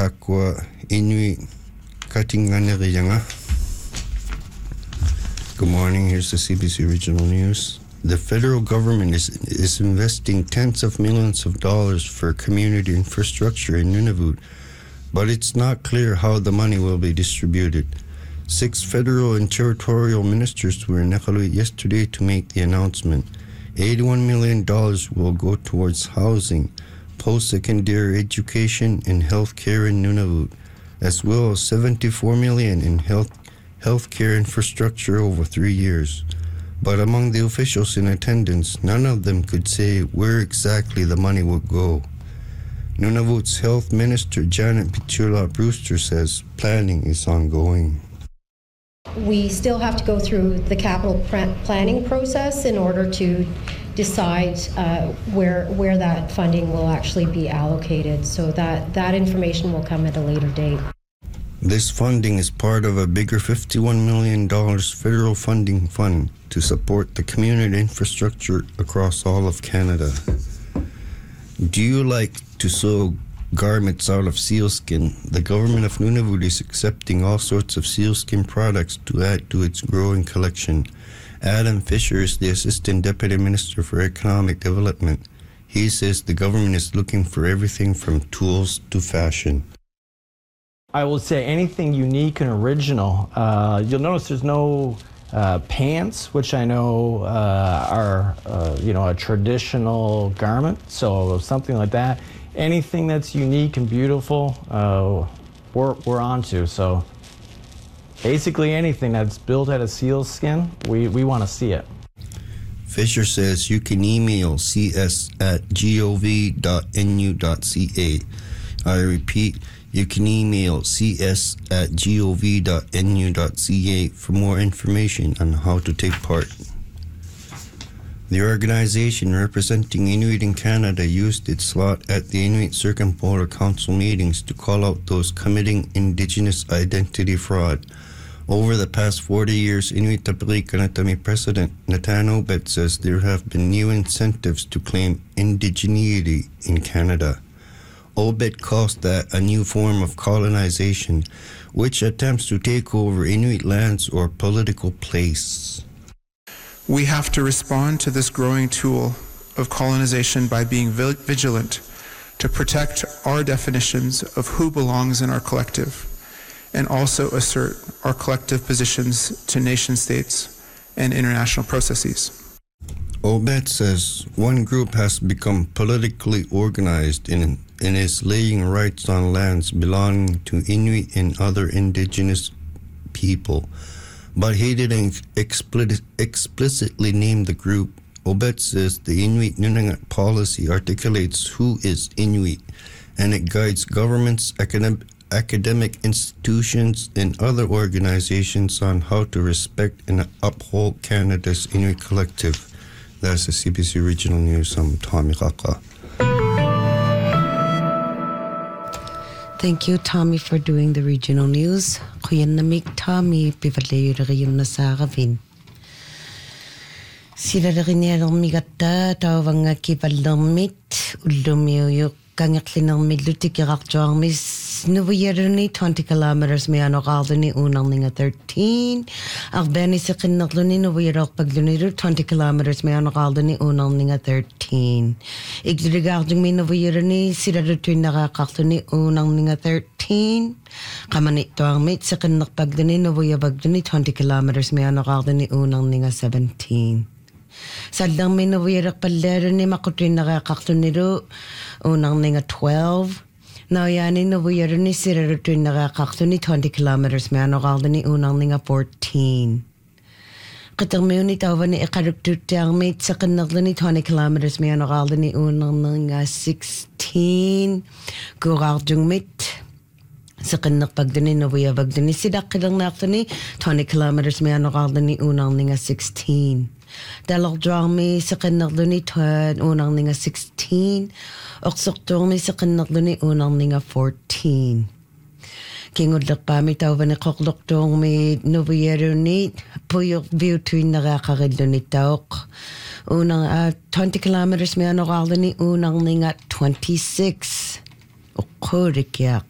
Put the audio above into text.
Takwa Inuit Katinganerianga. Good morning, here's the CBC Regional News. The federal government is investing tens of millions of dollars for community infrastructure in Nunavut, but it's not clear how the money will be distributed. 6 federal and territorial ministers were in Iqaluit yesterday to make the announcement. $81 million will go towards housing, post-secondary education, and health care in Nunavut, as well as $74 million in health care infrastructure over 3 years. But among the officials in attendance, none of them could say where exactly the money would go. Nunavut's Health Minister Janet Pichula-Brewster says planning is ongoing. We still have to go through the capital planning process in order to decide where that funding will actually be allocated. So that information will come at a later date. This funding is part of a bigger $51 million federal funding fund to support the community infrastructure across all of Canada. Do you like to sew garments out of sealskin? The government of Nunavut is accepting all sorts of sealskin products to add to its growing collection. Adam Fisher is the Assistant Deputy Minister for Economic Development. He says the government is looking for everything from tools to fashion. I will say anything unique and original. You'll notice there's no pants, which I know are a traditional garment, so something like that. Anything that's unique and beautiful, we're onto. So basically anything that's built out of seal skin, we want to see it. Fisher says you can email cs@gov.nu.ca. I repeat, you can email cs@gov.nu.ca for more information on how to take part. The organization representing Inuit in Canada used its slot at the Inuit Circumpolar Council meetings to call out those committing Indigenous identity fraud. Over the past 40 years, Inuit Tapiri Kanatami President Nathan Obet says there have been new incentives to claim indigeneity in Canada. Obet calls that a new form of colonization, which attempts to take over Inuit lands or political place. We have to respond to this growing tool of colonization by being vigilant to protect our definitions of who belongs in our collective, and also assert our collective positions to nation states and international processes. Obet says one group has become politically organized and is laying rights on lands belonging to Inuit and other indigenous people, but he didn't explicitly name the group. Obet says the Inuit Nunangat policy articulates who is Inuit, and it guides governments, academic institutions, and other organizations on how to respect and uphold Canada's Inuit collective. That's the CBC Regional News. I'm Tommy Kaka. Thank you, Tommy, for doing the regional news. Kuyanamik Tommy, Pivaleurium Nasaravin. Silarinel Migata, Tavanga Kivalamit, Ulumio, Kangaklinal Midlutikirak Miss Nuvierni, 20 kilometers, Miano Aldani, Unalninga 13. Albani Sekinaluni, Nuvirak Pagluniru, 20 kilometers, Miano Aldani, Unalninga 13. Igregarding me Nuvierni, Silarutunara Kartuni, Unalninga 13. Kamanit Dormit, Sekinak Pagdani, Nuvia Bagdani, 20 kilometers, Miano Aldani, Unalninga 17. Sadang may nawirak palero ni makutin nakakaktuniro unang ninga 12. Nauyani nawirak ni sirarutin nakakaktuni 20 kilometers may anokalda ni unang ninga 14. Katang may unitawa ni ikaruptutang may sa kanakla ni 20 kilometers may anokalda ni unang ninga 16. Kurakjung mit. Sa kanak pagdani nawiyabag dani sidak kilang naktani 20 kilometers may anokalda ni unang ninga 16. Dalok drang mi sa kanaklo ni unang ninga 16. Oksok drang mi sa kanaklo ni unang ninga 14. Kingudlak pa mi tawa ni koklok drang mi noviyero ni puyok view tuwing nakakaridlo ni taok. Unang 20 kilometers mi anokaldo ni unang ninga 26. Okurikyak.